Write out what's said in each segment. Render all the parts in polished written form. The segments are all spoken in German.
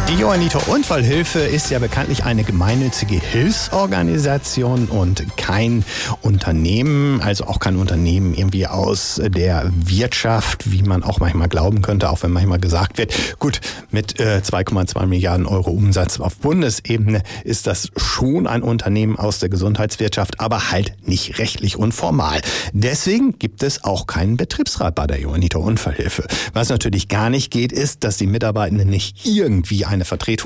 Die Johanniter Unfallhilfe ist ja bekanntlich eine gemeinnützige Hilfsorganisation und kein Unternehmen, also auch kein Unternehmen irgendwie aus der Wirtschaft, wie man auch manchmal glauben könnte, auch wenn manchmal gesagt wird, gut, mit 2,2 Milliarden Euro Umsatz auf Bundesebene ist das schon ein Unternehmen aus der Gesundheitswirtschaft, aber halt nicht rechtlich und formal. Deswegen gibt es auch keinen Betriebsrat bei der Johanniter Unfallhilfe. Was natürlich gar nicht geht, ist, dass die Mitarbeitenden nicht irgendwie ein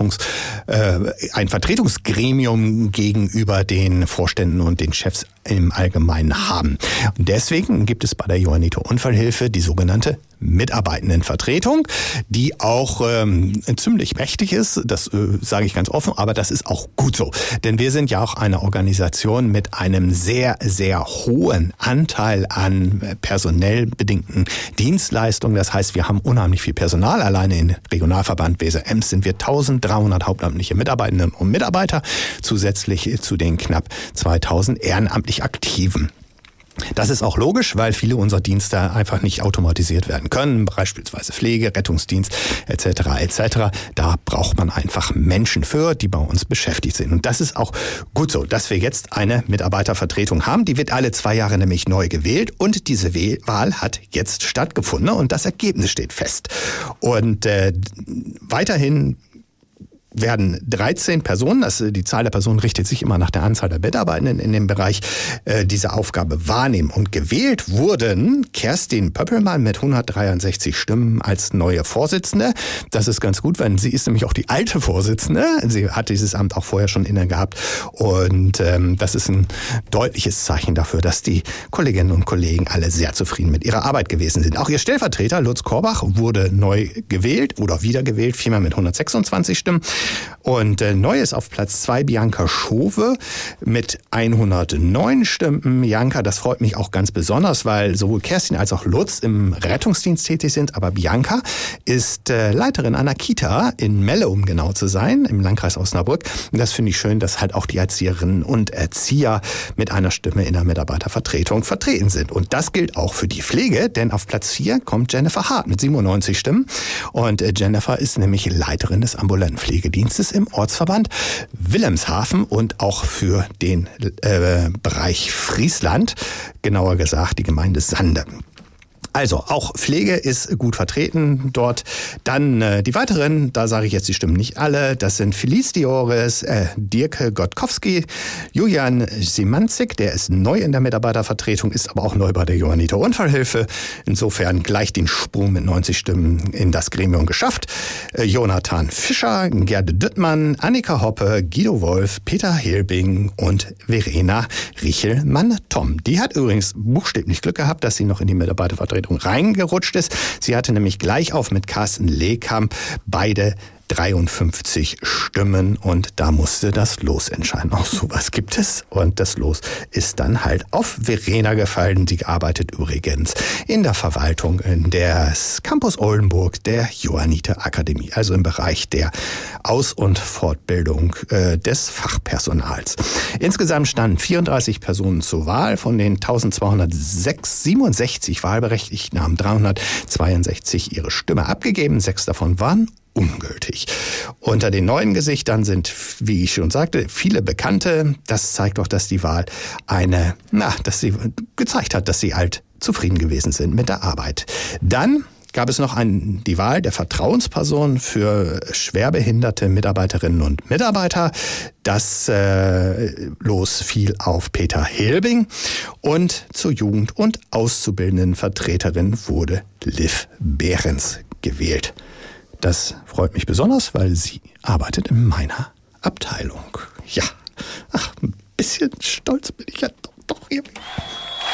Vertretungsgremium gegenüber den Vorständen und den Chefs im Allgemeinen haben. Und deswegen gibt es bei der Johanniter Unfallhilfe die sogenannte Mitarbeitendenvertretung, die auch ziemlich mächtig ist, das sage ich ganz offen, aber das ist auch gut so. Denn wir sind ja auch eine Organisation mit einem sehr, sehr hohen Anteil an personell bedingten Dienstleistungen. Das heißt, wir haben unheimlich viel Personal. Alleine im Regionalverband Weser-Ems sind wir 1300 hauptamtliche Mitarbeiterinnen und Mitarbeiter, zusätzlich zu den knapp 2000 ehrenamtlich Aktiven. Das ist auch logisch, weil viele unserer Dienste einfach nicht automatisiert werden können, beispielsweise Pflege, Rettungsdienst etc. etc. Da braucht man einfach Menschen für, die bei uns beschäftigt sind. Und das ist auch gut so, dass wir jetzt eine Mitarbeitervertretung haben. Die wird alle 2 Jahre nämlich neu gewählt und diese Wahl hat jetzt stattgefunden und das Ergebnis steht fest. Und weiterhin werden 13 Personen, die Zahl der Personen richtet sich immer nach der Anzahl der Mitarbeitenden in dem Bereich, diese Aufgabe wahrnehmen. Und gewählt wurden Kerstin Pöppelmann mit 163 Stimmen als neue Vorsitzende. Das ist ganz gut, weil sie ist nämlich auch die alte Vorsitzende. Sie hat dieses Amt auch vorher schon inne gehabt. Und das ist ein deutliches Zeichen dafür, dass die Kolleginnen und Kollegen alle sehr zufrieden mit ihrer Arbeit gewesen sind. Auch ihr Stellvertreter Lutz Korbach wurde neu gewählt oder wiedergewählt, vielmehr mit 126 Stimmen. Und neu ist auf Platz 2 Bianca Schove mit 109 Stimmen. Bianca, das freut mich auch ganz besonders, weil sowohl Kerstin als auch Lutz im Rettungsdienst tätig sind. Aber Bianca ist Leiterin einer Kita in Melle, um genau zu sein, im Landkreis Osnabrück. Und das finde ich schön, dass halt auch die Erzieherinnen und Erzieher mit einer Stimme in der Mitarbeitervertretung vertreten sind. Und das gilt auch für die Pflege, denn auf Platz 4 kommt Jennifer Hart mit 97 Stimmen. Und Jennifer ist nämlich Leiterin des ambulanten Pflegedienstes im Ortsverband Wilhelmshaven und auch für den Bereich Friesland, genauer gesagt die Gemeinde Sande. Also auch Pflege ist gut vertreten dort. Dann die weiteren, da sage ich jetzt die Stimmen nicht alle, das sind Felice Dioris, Dirke Gotkowski, Julian Simanzik, der ist neu in der Mitarbeitervertretung, ist aber auch neu bei der Johanniter Unfallhilfe. Insofern gleich den Sprung mit 90 Stimmen in das Gremium geschafft. Jonathan Fischer, Gerde Düttmann, Annika Hoppe, Guido Wolf, Peter Hilbing und Verena Richelmann-Tom. Die hat übrigens buchstäblich Glück gehabt, dass sie noch in die Mitarbeitervertretung reingerutscht ist. Sie hatte nämlich gleich auf mit Carsten Lehkamp beide 53 Stimmen und da musste das Los entscheiden. Auch sowas gibt es und das Los ist dann halt auf Verena gefallen. Sie arbeitet übrigens in der Verwaltung des Campus Oldenburg der Johanniter Akademie, also im Bereich der Aus- und Fortbildung des Fachpersonals. Insgesamt standen 34 Personen zur Wahl. Von den 1267 Wahlberechtigten haben 362 ihre Stimme abgegeben. 6 davon waren ungültig. Unter den neuen Gesichtern sind, wie ich schon sagte, viele Bekannte. Das zeigt doch, dass die Wahl dass sie gezeigt hat, dass sie halt zufrieden gewesen sind mit der Arbeit. Dann gab es noch die Wahl der Vertrauensperson für schwerbehinderte Mitarbeiterinnen und Mitarbeiter. Das Los fiel auf Peter Hilbing und zur Jugend- und Auszubildendenvertreterin wurde Liv Behrens gewählt. Das freut mich besonders, weil sie arbeitet in meiner Abteilung. Ja, ein bisschen stolz bin ich ja